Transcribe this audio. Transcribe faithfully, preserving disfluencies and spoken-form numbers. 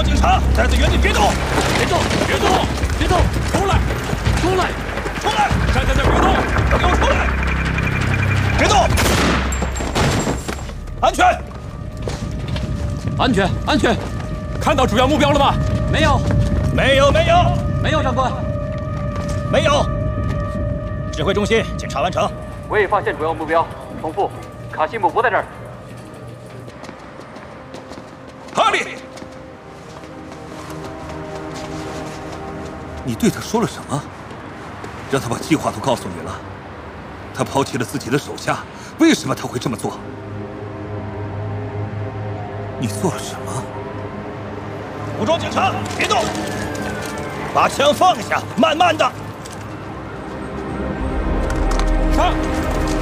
警察，待在原地别动，别动，别动，别动，出来，出来，出来，站在那儿别动，给我出来，别动，安全， 安全，安全， 看到主要目标了吗？ 没有， 没有，没有， 没有，长官， 没有。指挥中心，检查完成。 未发现主要目标。重复，卡西姆不在这儿。 哈利。 你对他说了什么？让他把计划都告诉你了。他抛弃了自己的手下，为什么他会这么做？你做了什么？ 武装警察，别动！把枪放下，慢慢的。